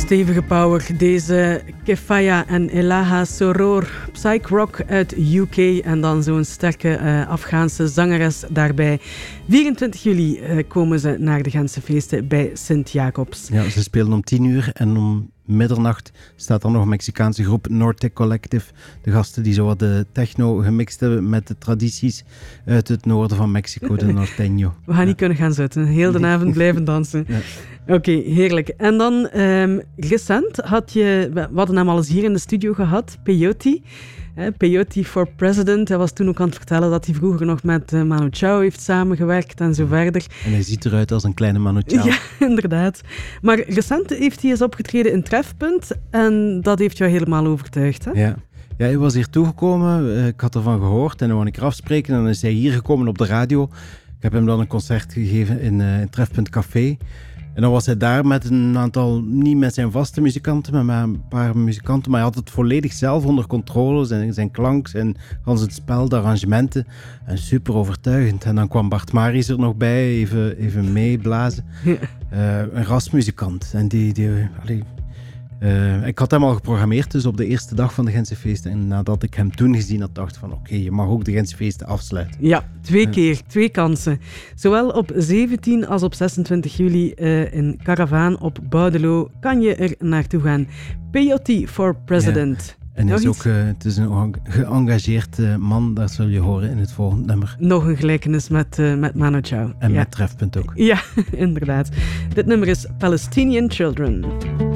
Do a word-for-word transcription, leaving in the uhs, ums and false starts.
Stevige power, deze Kefaya en Elaha Soror, psych rock uit U K en dan zo'n sterke uh, Afghaanse zangeres daarbij. vierentwintig juli uh, komen ze naar de Gentse feesten bij Sint-Jacobs. Ja, ze spelen om tien uur en om middernacht staat er nog een Mexicaanse groep, Norte Collective. De gasten die zo wat de techno gemixt hebben met de tradities uit het noorden van Mexico, de Norteño. We gaan niet ja. kunnen gaan zitten, heel de avond blijven dansen. Ja. Oké, okay, heerlijk. En dan, um, recent had je, we hadden hem al eens hier in de studio gehad, Peyote. He, Peyote for President. Hij was toen ook aan het vertellen dat hij vroeger nog met uh, Manu Chao heeft samengewerkt en zo verder. En hij ziet eruit als een kleine Manu Chao. Ja, inderdaad. Maar recent heeft hij eens opgetreden in Trefpunt en dat heeft jou helemaal overtuigd, hè? Ja. Ja, hij was hier toegekomen, ik had ervan gehoord en dan wou ik eraf spreken en dan is hij hier gekomen op de radio. Ik heb hem dan een concert gegeven in, uh, in Trefpunt Café. En dan was hij daar met een aantal, niet met zijn vaste muzikanten, maar met een paar muzikanten. Maar hij had het volledig zelf onder controle, zijn, zijn klank, zijn, Hans het spel, de arrangementen. En super overtuigend. En dan kwam Bart Maris er nog bij, even, even meeblazen. Ja. Uh, een rasmuzikant. En die... die allee, Uh, ik had hem al geprogrammeerd dus op de eerste dag van de Gentse feesten. En nadat ik hem toen gezien had, dacht ik van oké, okay, je mag ook de Gentse feesten afsluiten. Ja, twee uh. keer, twee kansen. Zowel op zeventien als op zesentwintig juli uh, in Caravaan op Boudelo kan je er naartoe gaan. Peyote for President. Ja. En hij is ook, uh, het is een geëngageerd uh, man, dat zul je horen in het volgende nummer. Nog een gelijkenis met, uh, met Manu Chao. En ja. met Trefpunt ook. Ja, inderdaad. Dit nummer is Palestinian Children.